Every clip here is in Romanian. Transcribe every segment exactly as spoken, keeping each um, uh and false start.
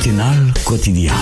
Matinal Cotidian.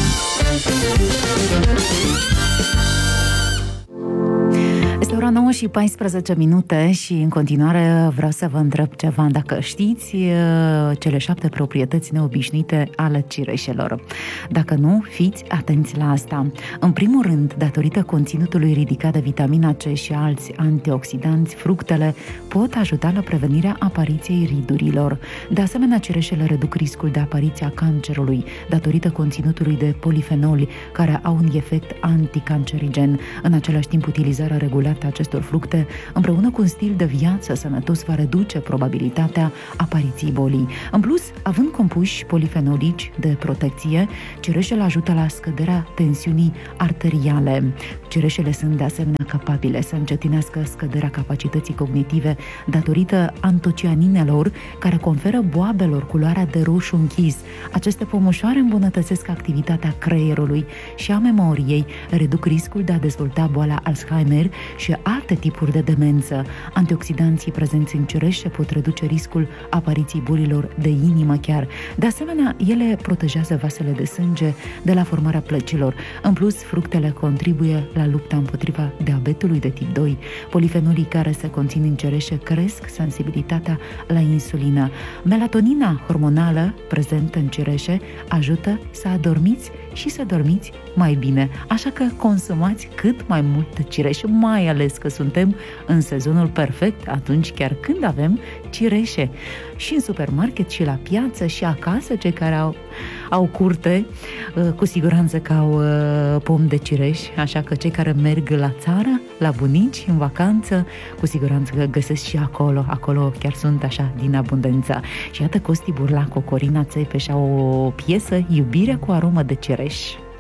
Este ora nouă și paisprezece minute și în continuare vreau să vă întreb ceva, dacă știți cele șapte proprietăți neobișnuite ale cireșelor. Dacă nu, fiți atenți la asta. În primul rând, datorită conținutului ridicat de vitamina C și alți antioxidanți, fructele pot ajuta la prevenirea apariției ridurilor. De asemenea, cireșele reduc riscul de apariție a cancerului datorită conținutului de polifenoli care au un efect anticancerigen. În același timp, utilizarea regulată a acestor fructe împreună cu un stil de viață sănătos va reduce probabilitatea apariției bolii. În plus, având compuși polifenolici de protecție, cireșele ajută la scăderea tensiunii arteriale. Cireșele sunt de asemenea capabile să încetinească scăderea capacității cognitive datorită antocianinelor care conferă boabelor culoarea de roșu închis. Aceste pomușoare îmbunătățesc activitatea creierului și a memoriei, reduc riscul de a dezvolta boala Alzheimer și alte tipuri de demență. Antioxidanții prezenți în cireșe pot reduce riscul apariției bolilor de inimă chiar. De asemenea, ele protejează vasele de sânge de la formarea plăcilor. În plus, fructele contribuie la lupta împotriva diabetului de tip doi. Polifenolii care se conțin în cireșe cresc sensibilitatea la insulină. Melatonina hormonală prezentă în cireșe ajută să adormiți și să dormiți mai bine. Așa că consumați cât mai mult cireșe, mai ales că suntem în sezonul perfect, atunci chiar când avem cireșe. Și în supermarket, și la piață, și acasă, cei care au, au curte, cu siguranță că au pom de cireș, așa că cei care merg la țară, la bunici, în vacanță, cu siguranță că găsesc și acolo, acolo chiar sunt așa din abundență. Și iată, Costi Burlac cu Corina Țepeș au o piesă, Iubire cu aromă de cireș.